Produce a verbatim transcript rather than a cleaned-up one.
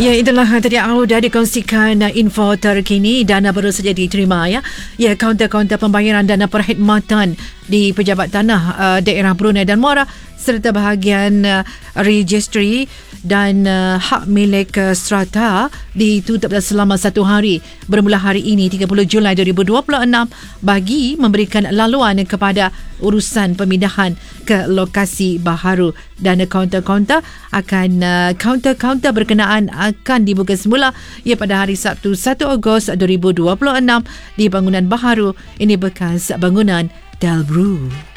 Ya, itulah tadi Auda dikongsikan uh, info terkini. Dana baru saja diterima ya. Ya, kaunter-kaunter pembayaran dana perkhidmatan di Pejabat Tanah uh, daerah Brunei dan Muara serta bahagian uh, registry dan uh, hak milik uh, strata ditutup selama satu hari bermula hari ini tiga puluh Julai dua ribu dua puluh enam bagi memberikan laluan kepada urusan pemindahan ke lokasi baharu, dan kaunter-kaunter akan uh, kaunter-kaunter berkenaan akan dibuka semula ia pada hari Sabtu satu Ogos dua ribu dua puluh enam di bangunan baharu ini bekas bangunan Delbru.